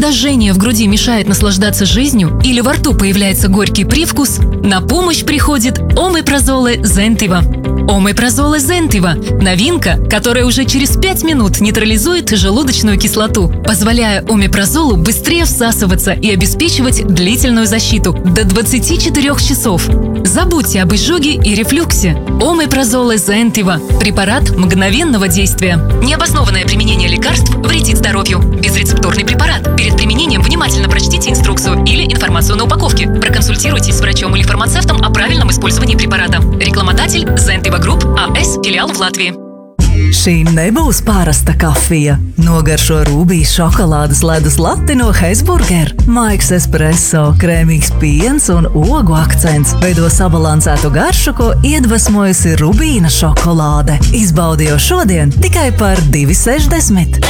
Когда жжение в груди мешает наслаждаться жизнью или во рту появляется горький привкус, на помощь приходит Омепразоле Зентива. Омепразоле Зентива – новинка, которая уже через 5 минут нейтрализует желудочную кислоту, позволяя омепразолу быстрее всасываться и обеспечивать длительную защиту до 24 часов. Забудьте об изжоге и рефлюксе. Омепразоле Зентива – препарат мгновенного действия. Необоснованное применение лекарств вредит здоровью. Безрецептурный препарат. Перед применением внимательно прочтите инструкцию или информацию на упаковке. Проконсультируйтесь с врачом или фармацевтом о правильном использовании препарата. Рекламодатель Zentiva Group AS, филиал в Латвии. Šī nebūs parasta kafija. Nogaršo rūbijas šokolādes ledus lati no Hesburger. Maiks espresso, krēmīgs piens un ogu akcents veido sabalansētu garšu, ko iedvesmojusi rubīna šokolāde. Izbaudi jau šodien tikai par 2,60.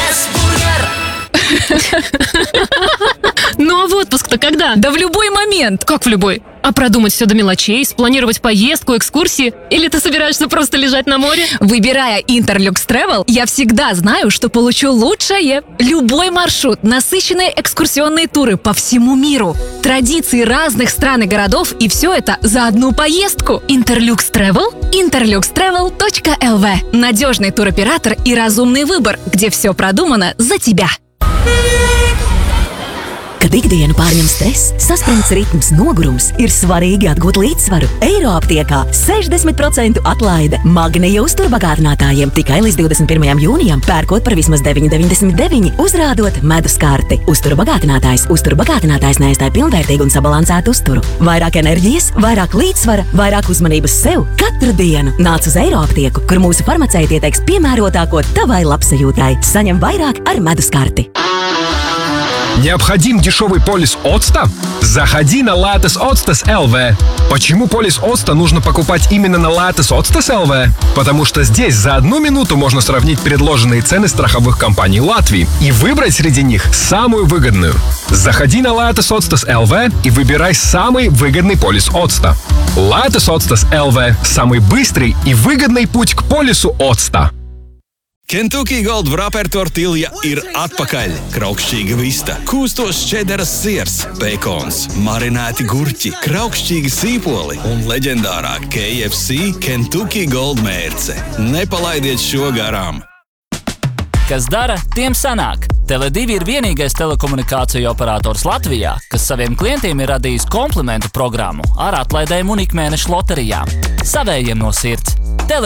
Ну а в отпуск-то когда? Да в любой момент. Как в любой? А продумать все до мелочей, спланировать поездку, экскурсии? Или ты собираешься просто лежать на море? Выбирая Interlux Travel, я всегда знаю, что получу лучшее. Любой маршрут, насыщенные экскурсионные туры по всему миру, традиции разных стран и городов, и все это за одну поездку. Interlux Travel? interluxtravel.lv. Надежный туроператор и разумный выбор, где все продумано за тебя. Kad ikdienu pārņem stress, saspringts ritms, nogurums, ir svarīgi atgūt līdzsvaru. Eiroaptiekā 60% atlaide Magnija uzturbagātinātājiem tikai līdz 21. jūnijam, pērkot par vismaz 9,99, uzrādot medus karti. Uzturbagātinātājs. Uzturbagātinātājs neaizstāj pilnvērtīgu un sabalansētu uzturu. Vairāk enerģijas, vairāk līdzsvara, vairāk uzmanības sev katru dienu. Nāc uz Eiroaptieku, kur mūsu farmaceiti ieteiks piemērotāko tavai labsajūtai. Saņem vairāk ar medus karti. Необходим дешевый полис Octa? Заходи на Latvijas Octas LV. Почему полис Octa нужно покупать именно на Latvijas Octas LV? Потому что здесь за 1 минуту можно сравнить предложенные цены страховых компаний Латвии и выбрать среди них самую выгодную. Заходи на Latvijas Octas LV и выбирай самый выгодный полис Octa. Latvijas Octas LV – самый быстрый и выгодный путь к полису Octa. Kentucky Gold Wrapper tortilja ir atpakaļ. Kraukšķīga vista, kūstos čederas siers, bekons, marinēti gurķi, kraukšķīgi sīpoli un leģendārā KFC Kentucky Gold mērce. Nepalaidiet šo garām! Kas dara, tiem sanāk. Tele2 ir vienīgais telekomunikāciju operators Latvijā, kas saviem klientiem ir radījis komplimentu programmu ar atlaidēm un ikmēneša loterijām. Savējiem no sirds.